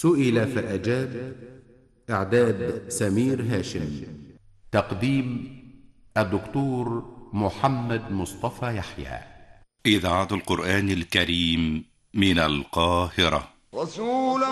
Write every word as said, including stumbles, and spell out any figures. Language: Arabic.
سئل فأجاب. إعداد سمير هاشم. تقديم الدكتور محمد مصطفى يحيى. إذاعة القرآن الكريم من القاهرة. رسول